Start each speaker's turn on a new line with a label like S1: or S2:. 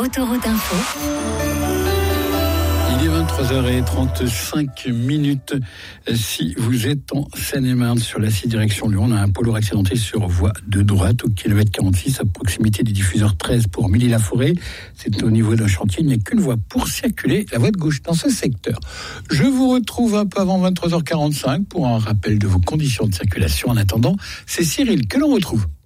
S1: Autoroute Info.
S2: Il est 23h35. Si vous êtes en Seine-et-Marne sur la 6 direction Lyon, on a un polo accidenté sur voie de droite au kilomètre 46 à proximité des diffuseurs 13 pour Milly-la-Forêt. C'est au niveau d'un chantier, il n'y a qu'une voie pour circuler, la voie de gauche dans ce secteur. Je vous retrouve un peu avant 23h45 pour un rappel de vos conditions de circulation. En attendant, c'est Cyril que l'on retrouve.